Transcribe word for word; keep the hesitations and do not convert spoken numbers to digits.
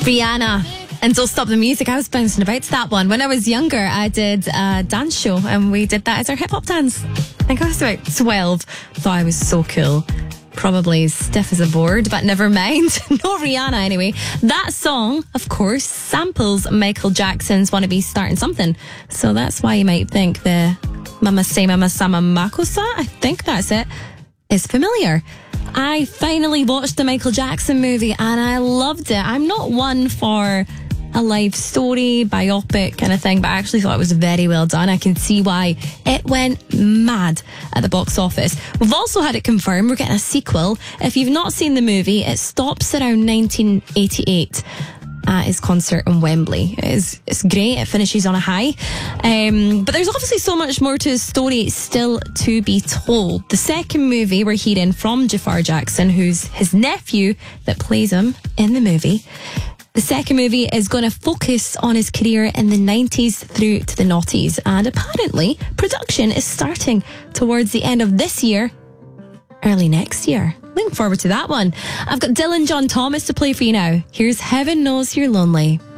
Rihanna and Don't Stop the Music. I was bouncing about to that one. When I was younger, I did a dance show and we did that as our hip hop dance. I think I was about twelve. Thought I was so cool. Probably stiff as a board, but never mind. No Rihanna anyway. That song, of course, samples Michael Jackson's Wanna Be Starting Something. So that's why you might think the Mama Say Mama Sama Makosa, I think that's it, is familiar. I finally watched the Michael Jackson movie and I loved it. I'm not one for a life story, biopic kind of thing, but I actually thought it was very well done. I can see why it went mad at the box office. We've also had it confirmed we're getting a sequel. If you've not seen the movie, it stops around nineteen eighty-eight. At his concert in Wembley. It is, it's great. It finishes on a high. Um, but there's obviously so much more to his story still to be told. The second movie we're hearing from Jafar Jackson, who's his nephew that plays him in the movie. The second movie is going to focus on his career in the nineties through to the noughties. And apparently, production is starting towards the end of this year, early next year. Looking forward to that one. I've got Dylan John Thomas to play for you now. Here's Heaven Knows You're Lonely.